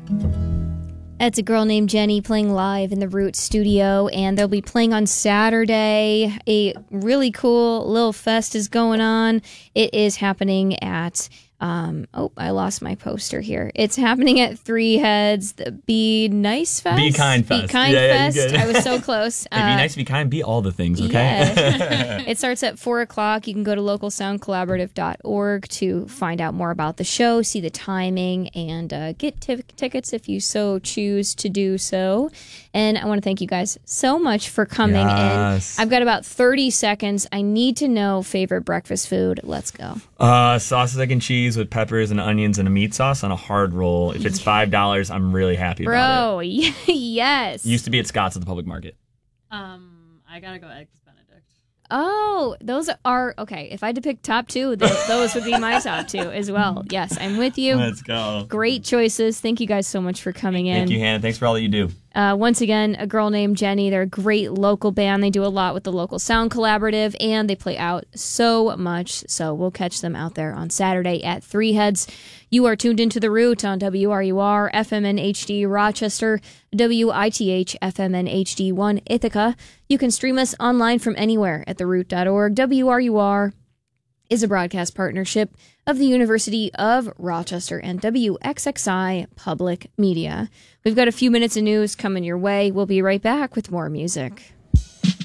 It's a girl named Jenny playing live in the Root studio, and they'll be playing on Saturday. A really cool little fest is going on. It is happening at, I lost my poster here. It's happening at Three Heads, the Be Nice Fest? Be Kind Fest. Be Kind Fest. I was so close. Hey, be nice, be kind, be all the things, okay? Yeah. It starts at 4 o'clock. You can go to localsoundcollaborative.org to find out more about the show, see the timing, and get tickets if you so choose to do so. And I want to thank you guys so much for coming in. I've got about 30 seconds. I need to know favorite breakfast food. Let's go. Sausage, egg, and cheese with peppers and onions and a meat sauce on a hard roll. If it's $5, I'm really happy about it. Bro, yes. Used to be at Scott's at the public market. I gotta go Eggs Benedict. Oh, those are, okay, if I had to pick top two, those would be my top two as well. Yes, I'm with you. Let's go. Great choices. Thank you guys so much for coming in. Thank you, Hannah. Thanks for all that you do. Once again, a girl named Jenny. They're a great local band. They do a lot with the Local Sound Collaborative, and they play out so much. So we'll catch them out there on Saturday at Three Heads. You are tuned into The Root on WRUR, FMNHD Rochester, WITH, FMNHD1 Ithaca. You can stream us online from anywhere at theroot.org. WRUR is a broadcast partnership of the University of Rochester and WXXI Public Media. We've got a few minutes of news coming your way. We'll be right back with more music.